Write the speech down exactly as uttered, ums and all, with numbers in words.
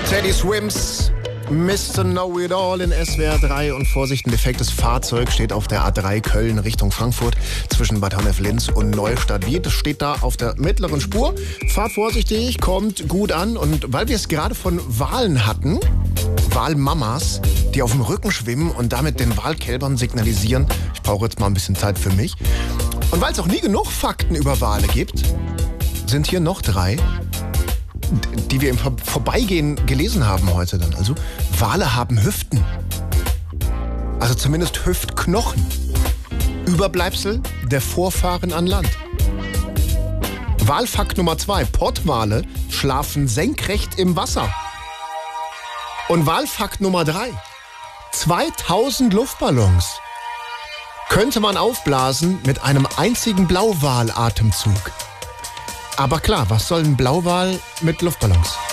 Teddy Swims, Mister Know It All in S W R drei und Vorsicht, ein defektes Fahrzeug steht auf der A drei Köln Richtung Frankfurt zwischen Bad Honnef-Linz und Neustadt. Wie, das steht da auf der mittleren Spur. Fahrt vorsichtig, kommt gut an und weil wir es gerade von Walen hatten, Walmamas, die auf dem Rücken schwimmen und damit den Walkälbern signalisieren, ich brauche jetzt mal ein bisschen Zeit für mich. Und weil es auch nie genug Fakten über Wale gibt, sind hier noch drei, die wir im Vorbeigehen gelesen haben heute dann. Also, Wale haben Hüften. Also zumindest Hüftknochen. Überbleibsel der Vorfahren an Land. Walfakt Nummer zwei. Pottwale schlafen senkrecht im Wasser. Und Walfakt Nummer drei. zweitausend Luftballons könnte man aufblasen mit einem einzigen Blauwal-Atemzug. Aber klar, was soll ein Blauwal mit Luftballons?